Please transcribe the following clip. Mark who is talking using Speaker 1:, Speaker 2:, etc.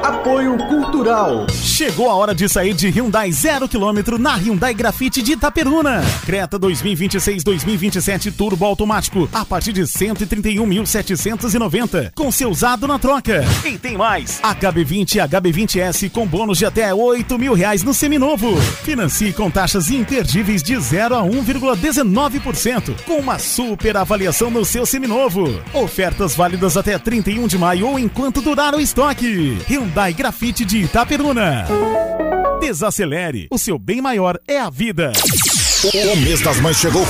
Speaker 1: Apoio Cultural.
Speaker 2: Chegou a hora de sair de Hyundai 0 km na Hyundai Grafite de Itaperuna. Creta 2026-2027 Turbo Automático a partir de 131.790 com seu usado na troca. E tem mais, HB20 e HB20S com bônus de até R$8.000 no seminovo. Financie com taxas imperdíveis de 0 a 1,19% com uma super avaliação no seu seminovo. Ofertas válidas até 31 de maio ou enquanto durar o estoque. Hyundai Grafite de Itaperuna. Desacelere, o seu bem maior é a vida.
Speaker 3: O mês das mães chegou